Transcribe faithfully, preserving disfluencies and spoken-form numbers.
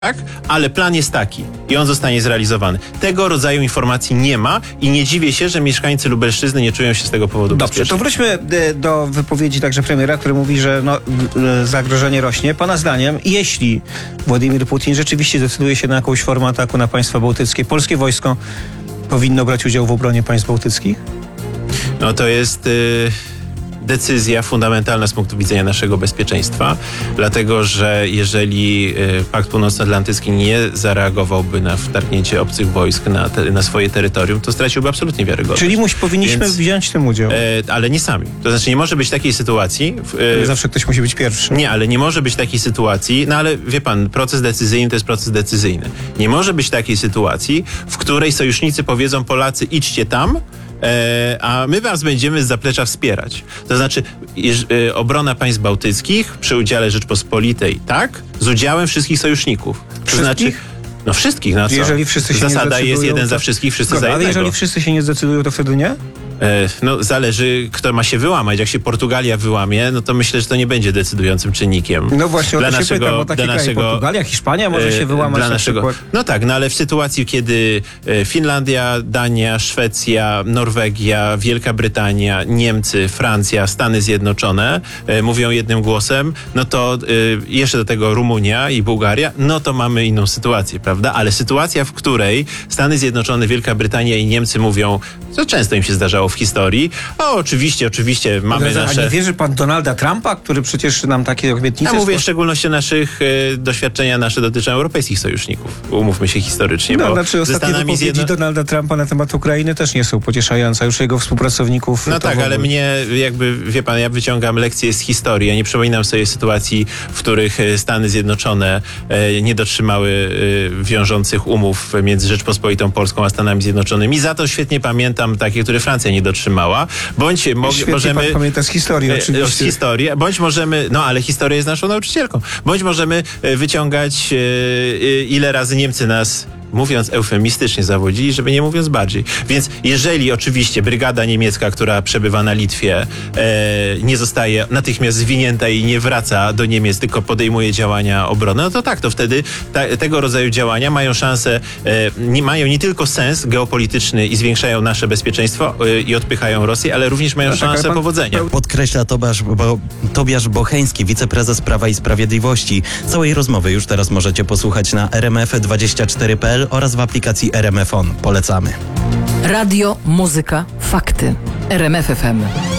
Tak? Ale plan jest taki i on zostanie zrealizowany. Tego rodzaju informacji nie ma i nie dziwię się, że mieszkańcy Lubelszczyzny nie czują się z tego powodu Dobrze, bezpiecznie. to wróćmy do wypowiedzi także premiera, który mówi, że no, zagrożenie rośnie. Pana zdaniem, jeśli Władimir Putin rzeczywiście decyduje się na jakąś formę ataku na państwa bałtyckie, polskie wojsko powinno brać udział w obronie państw bałtyckich? No to jest... Yy... decyzja fundamentalna z punktu widzenia naszego bezpieczeństwa, dlatego że jeżeli Pakt Północnoatlantycki nie zareagowałby na wtargnięcie obcych wojsk na, te, na swoje terytorium, to straciłby absolutnie wiarygodność. Czyli muś, powinniśmy Więc, wziąć w tym udział. E, ale nie sami. To znaczy nie może być takiej sytuacji... E, Zawsze ktoś musi być pierwszy. Nie, ale nie może być takiej sytuacji, no ale wie pan, proces decyzyjny to jest proces decyzyjny. Nie może być takiej sytuacji, w której sojusznicy powiedzą Polacy idźcie tam, E, a my was będziemy z zaplecza wspierać. To znaczy jeż, e, obrona państw bałtyckich przy udziale Rzeczpospolitej, tak? Z udziałem wszystkich sojuszników. To Wszystkich? znaczy, no wszystkich, na co? Jeżeli wszyscy się Zasada nie jest jeden to... za wszystkich, wszyscy Dobra, za jednego. Ale jeżeli wszyscy się nie zdecydują, to wtedy nie? No zależy, kto ma się wyłamać. Jak się Portugalia wyłamie, no to myślę, że to nie będzie decydującym czynnikiem. No właśnie, o dla to się naszego, pytam, bo takie dla kraje, naszego, Portugalia, Hiszpania może się wyłamać dla na naszego, przykład. No tak, no ale w sytuacji, kiedy Finlandia, Dania, Szwecja, Norwegia, Wielka Brytania, Niemcy, Francja, Stany Zjednoczone e, mówią jednym głosem, no to e, jeszcze do tego Rumunia i Bułgaria, no to mamy inną sytuację, prawda? Ale sytuacja, w której Stany Zjednoczone, Wielka Brytania i Niemcy mówią, co często im się zdarzało w historii, o, oczywiście, oczywiście mamy A nasze... A nie wierzy pan Donalda Trumpa, który przecież nam takie obietnice... Ja mówię w szczególności o naszych e, doświadczenia nasze dotyczą europejskich sojuszników. Umówmy się historycznie, No, bo znaczy ostatnie wypowiedzi zjedno... Donalda Trumpa na temat Ukrainy też nie są pocieszające, już jego współpracowników... No tak, ale mnie jakby, wie pan, ja wyciągam lekcje z historii. Ja nie przypominam sobie sytuacji, w których Stany Zjednoczone e, nie dotrzymały e, wiążących umów między Rzeczpospolitą Polską a Stanami Zjednoczonymi. Za to świetnie pamiętam takie, które Francja nie dotrzymała. Bądź mo- Świetnie możemy... pan pamięta z historii oczywiście. Z historii. Bądź możemy, no ale historia jest naszą nauczycielką. Bądź możemy wyciągać e, ile razy Niemcy nas, mówiąc eufemistycznie, zawodzili, żeby nie mówiąc bardziej. Więc jeżeli oczywiście brygada niemiecka, która przebywa na Litwie, e, nie zostaje natychmiast zwinięta i nie wraca do Niemiec, tylko podejmuje działania obronne, no to tak, to wtedy ta, tego rodzaju działania mają szansę, e, nie, mają nie tylko sens geopolityczny i zwiększają nasze bezpieczeństwo e, i odpychają Rosję, ale również mają no tak, szansę pan... powodzenia. Podkreśla Tobiasz, Bo, Tobiasz Bocheński, wiceprezes Prawa i Sprawiedliwości. Całej rozmowy już teraz możecie posłuchać na r m f dwadzieścia cztery kropka p l oraz w aplikacji R M F On. Polecamy. Radio, muzyka, fakty. R M F F M.